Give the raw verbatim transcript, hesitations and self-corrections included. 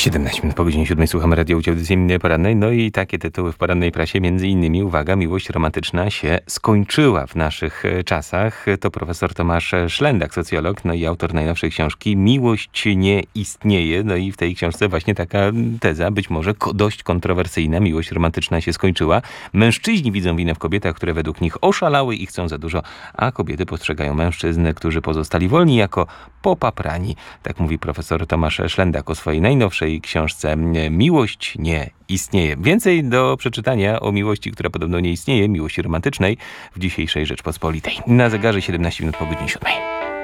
siedemnaście minut po godzinie siódmej słuchamy radiołci audycji porannej. No i takie tytuły w porannej prasie, między innymi, uwaga, miłość romantyczna się skończyła w naszych czasach. To profesor Tomasz Szlendak, socjolog, no i autor najnowszej książki Miłość nie istnieje. No i w tej książce właśnie taka teza, być może dość kontrowersyjna, miłość romantyczna się skończyła. Mężczyźni widzą winę w kobietach, które według nich oszalały i chcą za dużo, a kobiety postrzegają mężczyzn, którzy pozostali wolni, jako popaprani. Tak mówi profesor Tomasz Szlendak o swojej najnowszej książce Miłość nie istnieje. Więcej do przeczytania o miłości, która podobno nie istnieje, miłości romantycznej, w dzisiejszej Rzeczpospolitej. Na zegarze siedemnaście minut po godzinie siódmej.